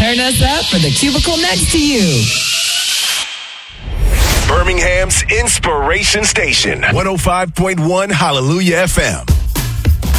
Turn us up for the cubicle next to you. Birmingham's Inspiration Station, 105.1 Hallelujah FM.